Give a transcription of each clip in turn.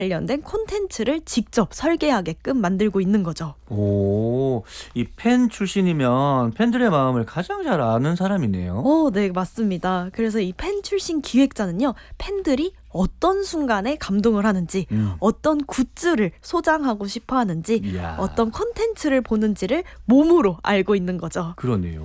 관련된 콘텐츠를 직접 설계하게끔 만들고 있는 거죠. 오, 이 팬 출신이면 팬들의 마음을 가장 잘 아는 사람이네요. 네, 맞습니다. 그래서 이 팬 출신 기획자는요, 팬들이 어떤 순간에 감동을 하는지, 어떤 굿즈를 소장하고 싶어 하는지, 이야. 어떤 콘텐츠를 보는지를 몸으로 알고 있는 거죠. 그러네요.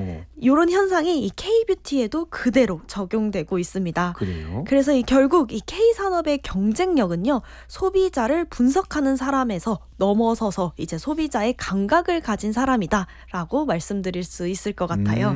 이런 현상이 이 K-뷰티에도 그대로 적용되고 있습니다. 그래요? 그래서 결국 이 K-산업의 경쟁력은요, 소비자를 분석하는 사람에서 넘어서서 이제 소비자의 감각을 가진 사람이다라고 말씀드릴 수 있을 것 같아요.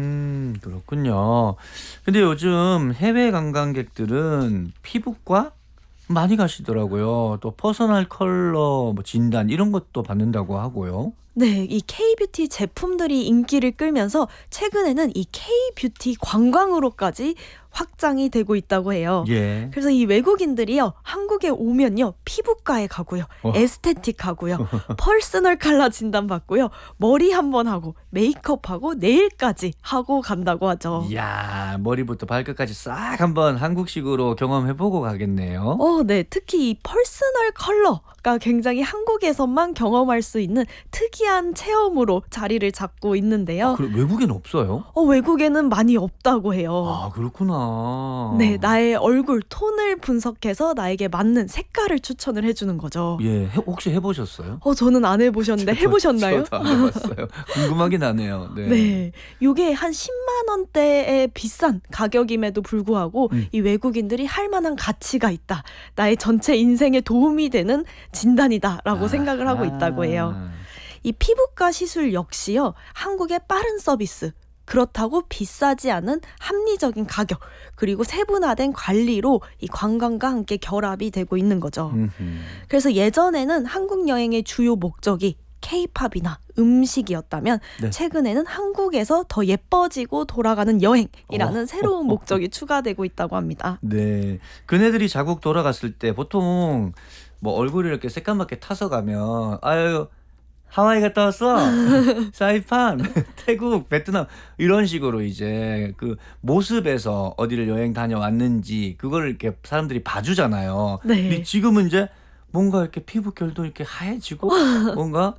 그렇군요. 근데 요즘 해외 관광객들은 피부과 많이 가시더라고요. 또 퍼스널 컬러 진단 이런 것도 받는다고 하고요. 네, 이 K-뷰티 제품들이 인기를 끌면서 최근에는 이 K-뷰티 관광으로까지 확장이 되고 있다고 해요. 예. 그래서 이 외국인들이요, 한국에 오면요, 피부과에 가고요, 에스테틱 가고요, 퍼스널 컬러 진단 받고요, 머리 한번 하고 메이크업하고 네일까지 하고 간다고 하죠. 이야, 머리부터 발끝까지 싹 한번 한국식으로 경험해보고 가겠네요. 네, 특히 이 퍼스널 컬러가 굉장히 한국에서만 경험할 수 있는 특이한 체험으로 자리를 잡고 있는데요. 그럼 외국에는 없어요? 외국에는 많이 없다고 해요. 아, 그렇구나. 네, 나의 얼굴 톤을 분석해서 나에게 맞는 색깔을 추천을 해주는 거죠. 예, 혹시 해보셨어요? 저는 안 해보셨는데 해보셨나요? 저도 안 해봤어요. 궁금하긴 하네요. 네. 네, 이게 한 10만 원대의 비싼 가격임에도 불구하고 이 외국인들이 할 만한 가치가 있다. 나의 전체 인생에 도움이 되는 진단이다라고 생각을 하고 있다고 해요. 이 피부과 시술 역시요, 한국의 빠른 서비스, 그렇다고 비싸지 않은 합리적인 가격, 그리고 세분화된 관리로 이 관광과 함께 결합이 되고 있는 거죠. 그래서 예전에는 한국 여행의 주요 목적이 K-팝이나 음식이었다면 네. 최근에는 한국에서 더 예뻐지고 돌아가는 여행이라는 새로운 목적이 추가되고 있다고 합니다. 네, 그네들이 자국 돌아갔을 때 보통 뭐 얼굴이 이렇게 새까맣게 타서 가면 아유 하와이 갔다 왔어? 사이판, 태국, 베트남 이런 식으로 이제 그 모습에서 어디를 여행 다녀왔는지 그걸 이렇게 사람들이 봐주잖아요. 네. 근데 지금은 이제 뭔가 이렇게 피부결도 이렇게 하얘지고 뭔가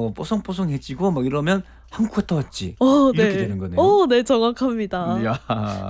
뽀송뽀송해지고 막 이러면 한국 갔다 왔지. 이렇게 되는 거네요. 네, 정확합니다. 이야,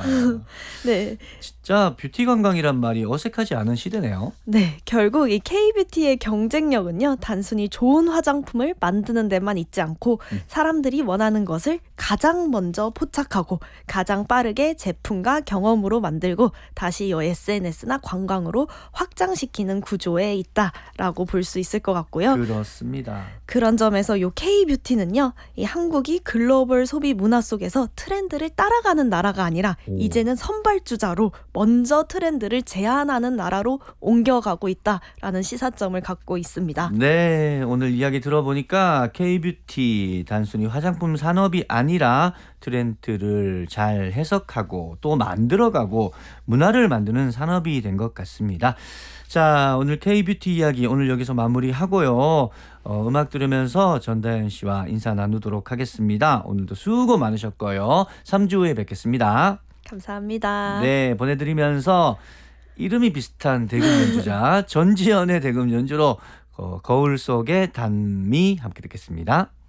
네. 진짜 뷰티 관광이란 말이 어색하지 않은 시대네요. 네, 결국 이 K-뷰티의 경쟁력은요, 단순히 좋은 화장품을 만드는 데만 있지 않고 사람들이 원하는 것을 가장 먼저 포착하고 가장 빠르게 제품과 경험으로 만들고 다시 이 SNS나 관광으로 확장시키는 구조에 있다라고 볼 수 있을 것 같고요. 그렇습니다. 그런 점에서 이 K-뷰티는요, 이 한국이 글로벌 소비 문화 속에서 트렌드를 따라가는 나라가 아니라 이제는 선발주자로 먼저 트렌드를 제안하는 나라로 옮겨가고 있다라는 시사점을 갖고 있습니다. 네, 오늘 이야기 들어보니까 K-뷰티 단순히 화장품 산업이 아니라 트렌드를 잘 해석하고 또 만들어가고 문화를 만드는 산업이 된 것 같습니다. 자, 오늘 K-뷰티 이야기 오늘 여기서 마무리하고요. 음악 들으면서 전다현 씨와 인사 나누도록 하겠습니다. 오늘도 수고 많으셨고요. 3주 후에 뵙겠습니다. 감사합니다. 네, 보내드리면서 이름이 비슷한 대금 연주자 전지현의 대금 연주로 거울 속의 단미 함께 듣겠습니다.